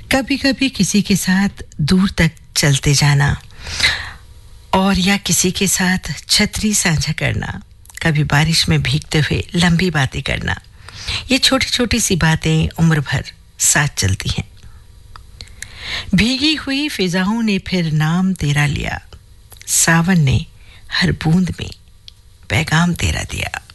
कभी-कभी किसी के साथ दूर तक चलते जाना और या किसी के साथ छतरी साझा करना, कभी बारिश में भीगते हुए लंबी बातें करना, ये छोटी-छोटी सी बातें उम्र भर साथ चलती हैं। भीगी हुई फिजाओं ने फिर नाम तेरा लिया, सावन ने हर बूंद में पैगाम तेरा दिया।